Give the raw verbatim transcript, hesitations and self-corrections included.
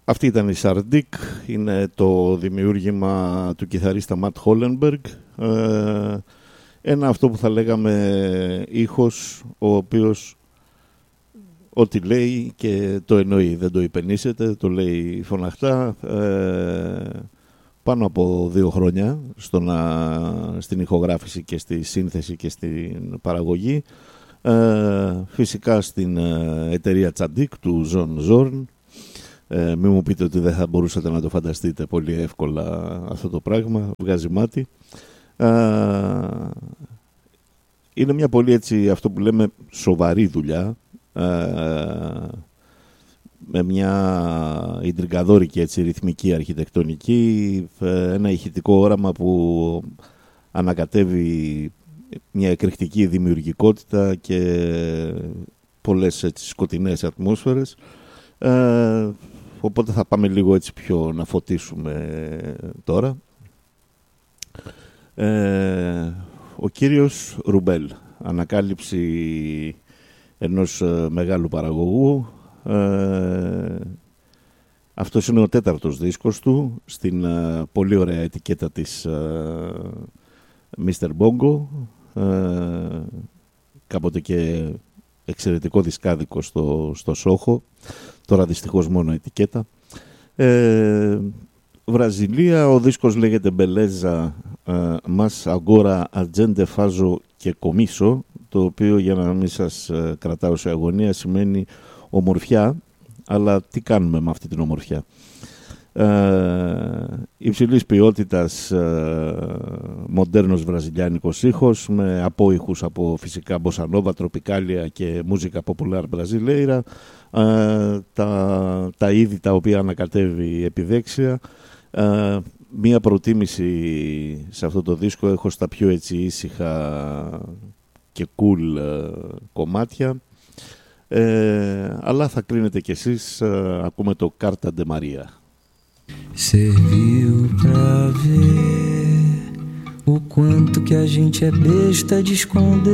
Αυτή ήταν η Σαρντίκ, είναι το δημιούργημα του κιθαρίστα Ματ Χόλενμπεργκ, ε, ένα αυτό που θα λέγαμε ήχος, ο οποίος ό,τι λέει και το εννοεί, δεν το υπενήσεται, το λέει φωναχτά, ε, πάνω από δύο χρόνια στο να, στην ηχογράφηση και στη σύνθεση και στην παραγωγή, ε, φυσικά στην εταιρεία Τσαντίκ του Ζων Ζόρν. Ε, μην μου πείτε ότι δεν θα μπορούσατε να το φανταστείτε πολύ εύκολα αυτό το πράγμα, βγάζει μάτι. Ε, είναι μια πολύ έτσι, αυτό που λέμε, σοβαρή δουλειά, ε, με μια ιντριγκαδόρικη έτσι, ρυθμική αρχιτεκτονική, ένα ηχητικό όραμα που ανακατεύει μια εκρηκτική δημιουργικότητα και πολλές έτσι, σκοτεινές ατμόσφαιρες. Ε, οπότε θα πάμε λίγο έτσι πιο να φωτίσουμε τώρα. Ε, ο κύριος Ρουμπέλ, ανακάλυψη ενός μεγάλου παραγωγού. Ε, αυτός είναι ο τέταρτος δίσκος του στην uh, πολύ ωραία ετικέτα της uh, μίστερ Bongo, uh, κάποτε και εξαιρετικό δισκάδικο στο, στο Σόχο, τώρα δυστυχώς μόνο ετικέτα. Ε, Βραζιλία, ο δίσκος λέγεται Μπελέζα uh, Μας Αγκόρα Ατζέντε Φάζο και Κομίσο, το οποίο, για να μην σας uh, κρατάω σε αγωνία, σημαίνει ομορφιά, αλλά τι κάνουμε με αυτή την ομορφιά. Ε, υψηλής ποιότητας ε, μοντέρνος βραζιλιάνικος ήχος με απόϊχους από φυσικά μποσανόβα, τροπικάλια και μούζικα ποπουλάρ μπραζιλέιρα, ε, τα, τα είδη τα οποία ανακατεύει επιδέξια. Ε, μία προτίμηση σε αυτό το δίσκο έχω στα πιο έτσι ήσυχα και cool ε, κομμάτια. Ε, αλλά θα κρίνετε κι εσείς. ε, ακούμε το Carta de Maria. Serviu pra ver o quanto que a gente é besta de esconder